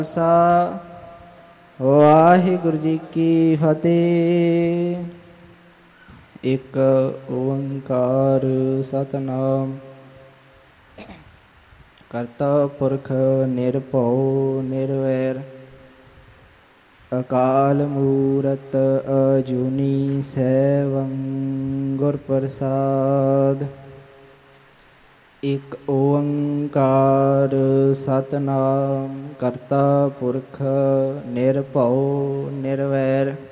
ਖਾਲਸਾ ਵਾਹਿਗੁਰੂ ਜੀ ਕੀ ਫਤਿਹ। ਇੱਕ ਓੰਕਾਰ ਸਤਿਨਾਮ ਕਰਤਾ ਪੁਰਖ ਨਿਰਭਉ ਨਿਰਵੈਰ ਅਕਾਲ ਮੂਰਤ ਅਜੂਨੀ ਸੈਭੰ ਗੁਰ ਪ੍ਰਸਾਦ। ਇੱਕ ਓੰਕਾਰ ਸਤਿਨਾਮ ਕਰਤਾ ਪੁਰਖ ਨਿਰਭਉ ਨਿਰਵੈਰ